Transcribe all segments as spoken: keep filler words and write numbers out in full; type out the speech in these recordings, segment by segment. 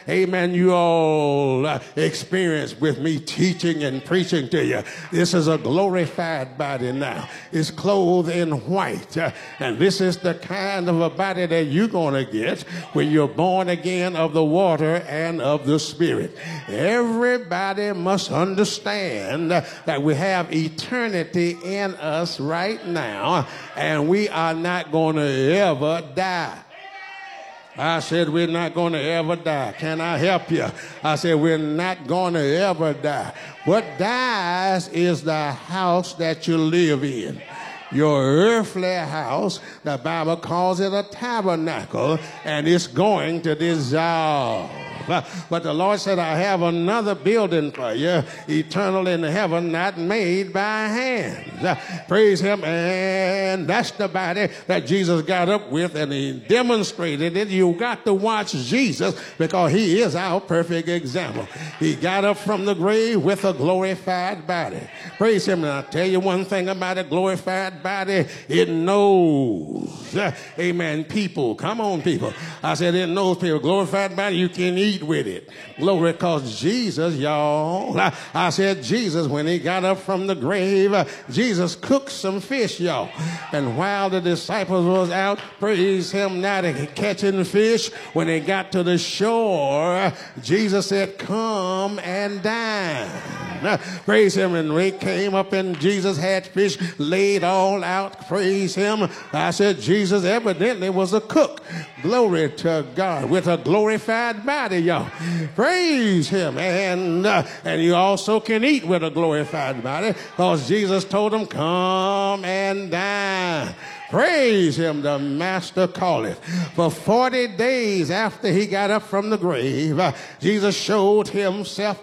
amen, you all uh, experienced with me teaching and preaching to you. This is a glorified body now. It's clothed in white. Uh, and this is the kind of a body that you're going to get when you're born again of the water and of the Spirit. Everybody must understand uh, that we have eternity in us right now, and we are not going to ever die. I said, we're not going to ever die. Can I help you? I said, we're not going to ever die. What dies is the house that you live in. Your earthly house, the Bible calls it a tabernacle, and it's going to dissolve. But the Lord said, I have another building for you, eternal in heaven, not made by hands. Praise him. And that's the body that Jesus got up with, and he demonstrated it. You got to watch Jesus because he is our perfect example. He got up from the grave with a glorified body. Praise him. And I'll tell you one thing about a glorified body. It knows. Amen. People. Come on, people. I said it knows people. Glorified body, you can eat with it. Glory, because Jesus, y'all, I, I said Jesus, when he got up from the grave, uh, Jesus cooked some fish, y'all. And while the disciples was out, praise him, not catching fish, when they got to the shore, uh, Jesus said, come and dine. Uh, praise him. And they came up and Jesus had fish laid all out. Praise him. I said Jesus evidently was a cook. Glory to God, with a glorified body, y'all. Praise him. And uh, and you also can eat with a glorified body, because Jesus told them, come and dine. Praise him, the master calleth. For forty days after he got up from the grave, uh, Jesus showed himself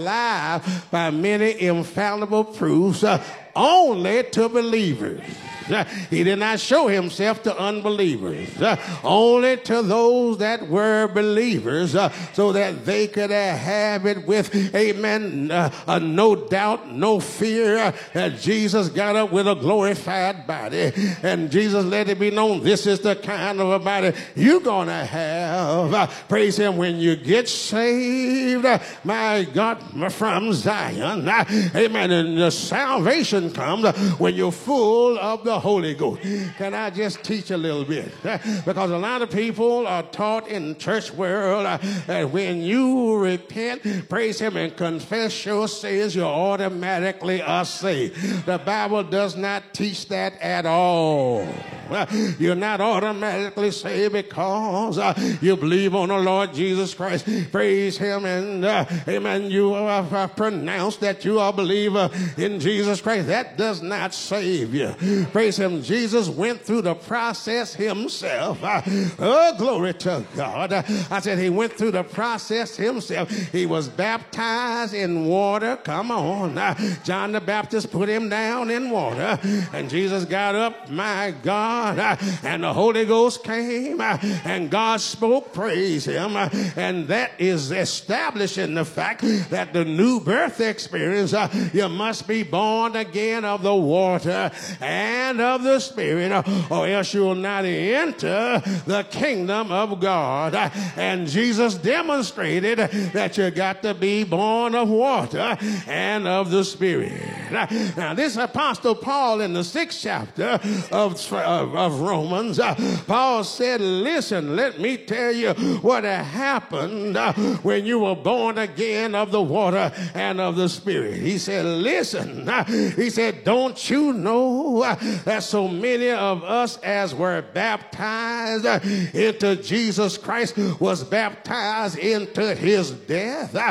alive by many infallible proofs, uh, only to believers. Uh, he did not show himself to unbelievers, uh, only to those that were believers, uh, so that they could uh, have it with, amen, uh, uh, no doubt, no fear, uh, that Jesus got up with a glorified body. And Jesus let it be known, this is the kind of a body you're going to have. Uh, praise him, when you get saved, uh, my God, from Zion. Uh, amen. And the salvation comes uh, when you're full of the Holy Ghost. Can I just teach a little bit? Because a lot of people are taught in the church world uh, that when you repent, praise him, and confess your sins, you're automatically are saved. The Bible does not teach that at all. Uh, you're not automatically saved because uh, you believe on the Lord Jesus Christ. Praise him. And uh, amen, you have uh, pronounced that you are a believer in Jesus Christ. That does not save you. Praise him. Jesus went through the process himself. Uh, oh, glory to God. Uh, I said he went through the process himself. He was baptized in water. Come on. Uh, John the Baptist put him down in water. And Jesus got up, my God, uh, and the Holy Ghost came, uh, and God spoke. Praise him. Uh, and that is establishing the fact that the new birth experience, uh, you must be born again of the water and of the Spirit, or else you will not enter the kingdom of God. And Jesus demonstrated that you got to be born of water and of the Spirit. Now, this Apostle Paul in the sixth chapter of, of, of Romans, uh, Paul said, listen, let me tell you what happened uh, when you were born again of the water and of the Spirit. He said, listen, uh, he said, don't you know uh, that so many of us as were baptized uh, into Jesus Christ was baptized into his death? Uh,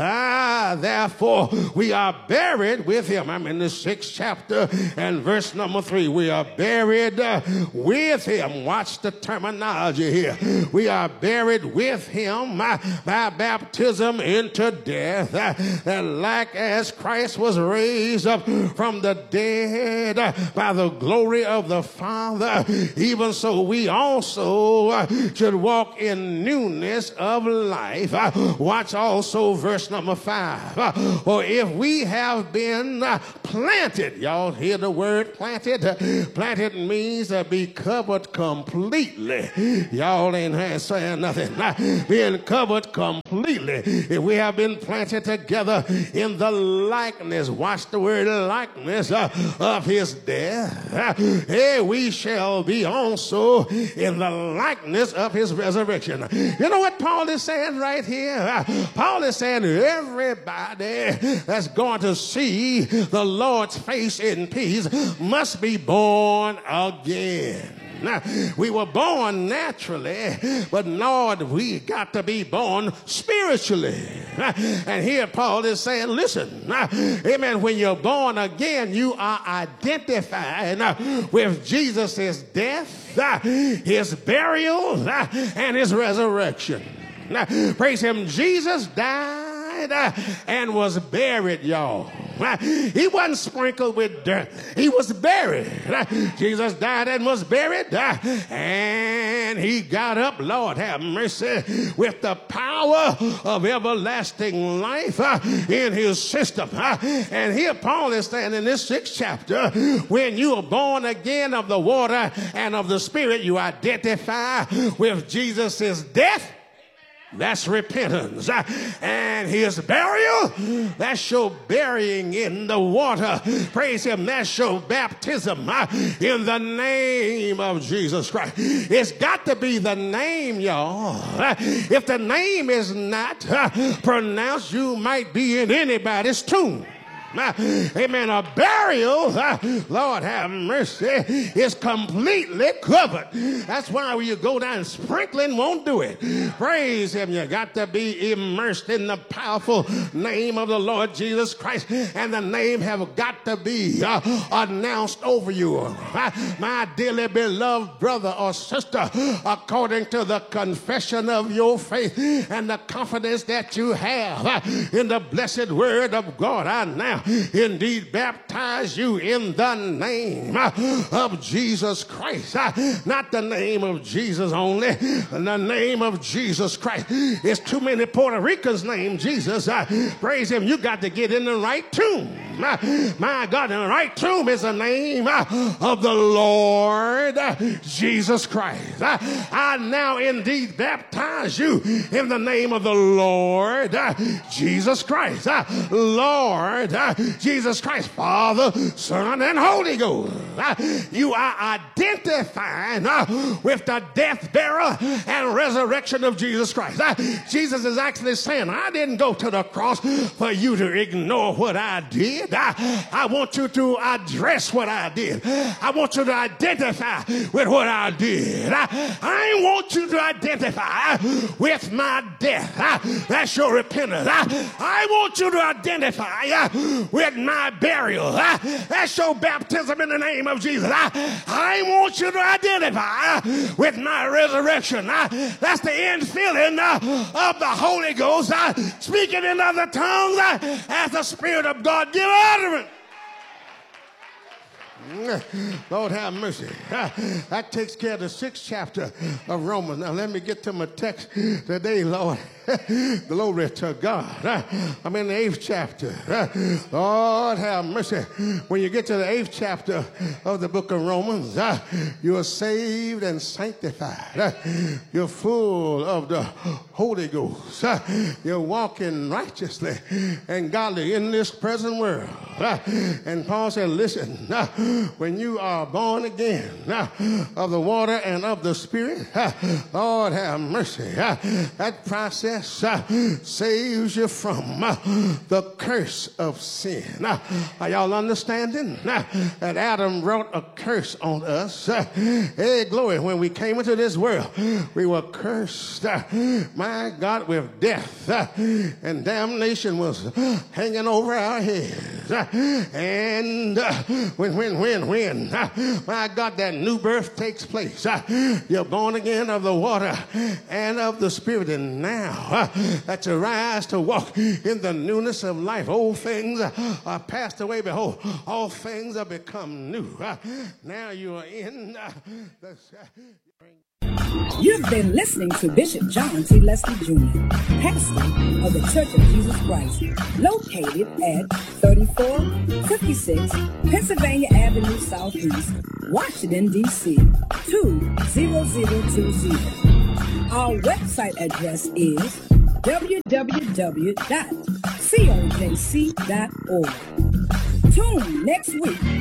ah, therefore, we are buried with him. I'm in the sixth chapter and verse number three. We are buried uh, with him. Watch the terminology here. We are buried with him uh, by baptism into death, uh, that like as Christ was raised up from the dead uh, by the glory of the Father, even so we also uh, should walk in newness of life. Uh, watch also verse number five. Uh, for if we have been uh, uh, planted. Y'all hear the word planted? Uh, planted means to be covered completely. Y'all ain't saying nothing. Uh, being covered completely. If we have been planted together in the likeness, watch the word likeness uh, of his death, uh, hey, we shall be also in the likeness of his resurrection. You know what Paul is saying right here? Uh, Paul is saying everybody that's going to see the Lord's face in peace must be born again. Now, we were born naturally, but Lord, we got to be born spiritually. And here Paul is saying, listen, amen, when you're born again, you are identified with Jesus' death, his burial, and his resurrection. Now, praise him, Jesus died and was buried, y'all. He wasn't sprinkled with dirt. He was buried. Jesus died and was buried, and he got up, Lord have mercy, with the power of everlasting life in his system. And here Paul is saying in this sixth chapter, when you are born again of the water and of the Spirit, you identify with Jesus' death. That's repentance. And his burial, that's your burying in the water. Praise him. That's your baptism in the name of Jesus Christ. It's got to be the name, y'all. If the name is not pronounced, you might be in anybody's tomb. Amen. A burial, uh, Lord have mercy, is completely covered. That's why when you go down, sprinkling won't do it. Praise him. You got to be immersed in the powerful name of the Lord Jesus Christ, and the name have got to be uh, announced over you. Uh, my dearly beloved brother or sister, according to the confession of your faith and the confidence that you have uh, in the blessed word of God, I now indeed baptize you in the name of Jesus Christ. Not the name of Jesus only, the name of Jesus Christ. There's too many Puerto Ricans named Jesus. Praise him. You got to get in the right tomb. My God, in the right tomb is the name of the Lord Jesus Christ. I now indeed baptize you in the name of the Lord Jesus Christ. Lord Jesus Christ, Father, Son, and Holy Ghost. You are identifying with the death, burial, and resurrection of Jesus Christ. Jesus is actually saying, I didn't go to the cross for you to ignore what I did. I, I want you to address what I did. I want you to identify with what I did. I, I want you to identify with my death. That's your repentance. I, I want you to identify with my burial. That's your baptism in the name of Jesus. I, I want you to identify with my resurrection. That's the end feeling of the Holy Ghost, speaking in other tongues as the Spirit of God give utterance. Lord have mercy. That takes care of the sixth chapter of Romans. Now let me get to my text today, Lord. Glory to God. I'm in the eighth chapter. Lord have mercy. When you get to the eighth chapter of the book of Romans, you are saved and sanctified. You're full of the Holy Ghost. You're walking righteously and godly in this present world. And Paul said, listen, when you are born again of the water and of the Spirit, Lord have mercy. That process saves you from the curse of sin. Are y'all understanding? That Adam wrote a curse on us. Hey, glory. When we came into this world, we were cursed, my God, with death, and damnation was hanging over our heads. And when, when, when, when, my God, that new birth takes place, you're born again of the water and of the Spirit, and now that you rise to walk in the newness of life, old things are passed away. Behold, all things are become new. Now you are in the You've been listening to Bishop John T. Leslie Junior, pastor of the Church of Jesus Christ, located at thirty-four fifty-six Pennsylvania Avenue Southeast, Washington, D C two zero zero two zero. Our website address is w w w dot c o j c dot org. Tune next week